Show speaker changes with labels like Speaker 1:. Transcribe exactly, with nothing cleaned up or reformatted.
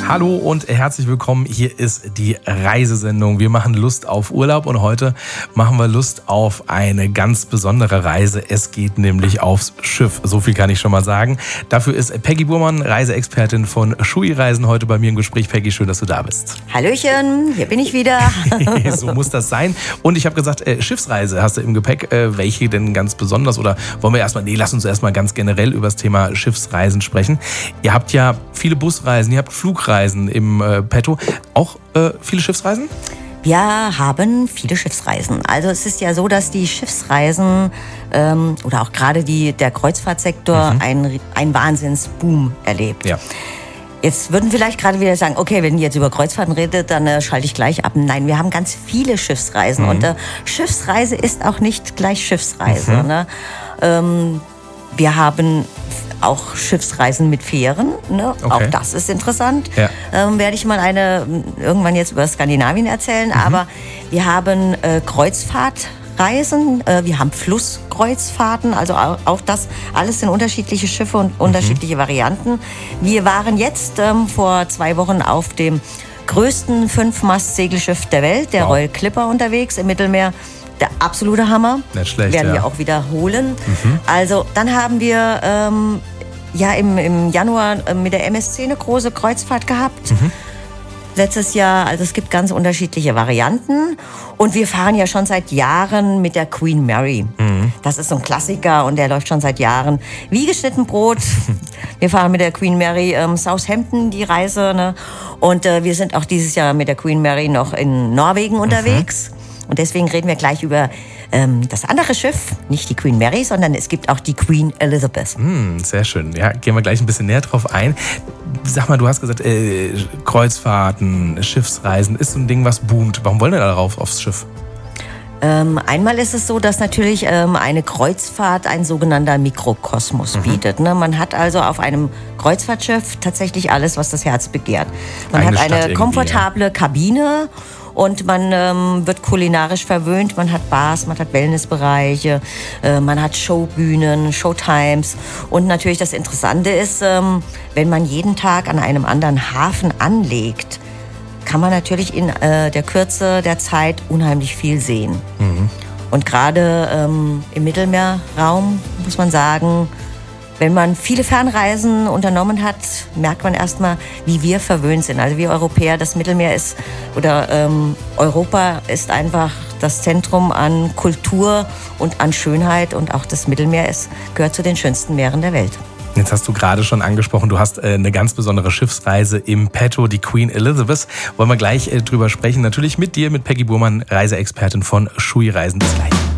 Speaker 1: Hallo und herzlich willkommen. Hier ist die Reisesendung. Wir machen Lust auf Urlaub und heute machen wir Lust auf eine ganz besondere Reise. Es geht nämlich aufs Schiff. So viel kann ich schon mal sagen. Dafür ist Peggy Burmann, Reiseexpertin von Shui Reisen, heute bei mir im Gespräch. Peggy, schön, dass du da bist.
Speaker 2: Hallöchen, hier bin ich wieder.
Speaker 1: So muss das sein. Und ich habe gesagt, äh, Schiffsreise hast du im Gepäck. Äh, welche denn ganz besonders? Oder wollen wir erstmal, nee, lass uns erstmal ganz generell über das Thema Schiffsreisen sprechen. Ihr habt ja viele Busreisen, ihr habt Flugreisen im äh, Petto. Auch äh, viele Schiffsreisen?
Speaker 2: Wir haben viele Schiffsreisen. Also es ist ja so, dass die Schiffsreisen ähm, oder auch gerade die, der Kreuzfahrtsektor mhm. einen, einen Wahnsinnsboom erlebt.
Speaker 1: Ja.
Speaker 2: Jetzt würden vielleicht gerade wieder sagen, okay, wenn ihr jetzt über Kreuzfahrten redet, dann äh, schalte ich gleich ab. Nein, wir haben ganz viele Schiffsreisen. Mhm. Und äh, Schiffsreise ist auch nicht gleich Schiffsreise. Mhm. Ne? Ähm, wir haben auch Schiffsreisen mit Fähren, ne? Okay. Auch das ist interessant. Ja. Ähm, werde ich mal eine irgendwann jetzt über Skandinavien erzählen. Mhm. Aber wir haben äh, Kreuzfahrtreisen, äh, wir haben Flusskreuzfahrten, also auch, auch das, alles sind unterschiedliche Schiffe und mhm. unterschiedliche Varianten. Wir waren jetzt ähm, vor zwei Wochen auf dem größten Fünfmast-Segelschiff der Welt, der wow. Royal Clipper, unterwegs im Mittelmeer. Der absolute Hammer.
Speaker 1: Nicht schlecht,
Speaker 2: werden
Speaker 1: ja.
Speaker 2: wir auch wiederholen.
Speaker 1: Mhm.
Speaker 2: Also dann haben wir ähm, ja im, im Januar äh, mit der M S C eine große Kreuzfahrt gehabt. Mhm. Letztes Jahr, also es gibt ganz unterschiedliche Varianten. Und wir fahren ja schon seit Jahren mit der Queen Mary. Mhm. Das ist so ein Klassiker und der läuft schon seit Jahren. Wie geschnitten Brot. Wir fahren mit der Queen Mary ähm, Southampton die Reise. Ne? Und äh, wir sind auch dieses Jahr mit der Queen Mary noch in Norwegen unterwegs. Mhm. Und deswegen reden wir gleich über ähm, das andere Schiff, nicht die Queen Mary, sondern es gibt auch die Queen Elizabeth.
Speaker 1: Mm, sehr schön. Ja, gehen wir gleich ein bisschen näher drauf ein. Sag mal, du hast gesagt, äh, Kreuzfahrten, Schiffsreisen ist so ein Ding, was boomt. Warum wollen wir da darauf aufs Schiff?
Speaker 2: Ähm, einmal ist es so, dass natürlich ähm, eine Kreuzfahrt ein sogenannter Mikrokosmos mhm. bietet. Ne? Man hat also auf einem Kreuzfahrtschiff tatsächlich alles, was das Herz begehrt. Man eine hat eine komfortable ja. Kabine. Und man ähm, wird kulinarisch verwöhnt, man hat Bars, man hat Wellnessbereiche, äh, man hat Showbühnen, Showtimes. Und natürlich das Interessante ist, ähm, wenn man jeden Tag an einem anderen Hafen anlegt, kann man natürlich in äh, der Kürze der Zeit unheimlich viel sehen. Mhm. Und gerade ähm, im Mittelmeerraum muss man sagen, wenn man viele Fernreisen unternommen hat, merkt man erstmal, wie wir verwöhnt sind. Also wir Europäer, das Mittelmeer ist, oder ähm, Europa ist einfach das Zentrum an Kultur und an Schönheit. Und auch das Mittelmeer ist, gehört zu den schönsten Meeren der Welt.
Speaker 1: Jetzt hast du gerade schon angesprochen, du hast äh, eine ganz besondere Schiffsreise im Petto, die Queen Elizabeth. Wollen wir gleich äh, drüber sprechen. Natürlich mit dir, mit Peggy Burmann, Reiseexpertin von Shui Reisen. Bis gleich.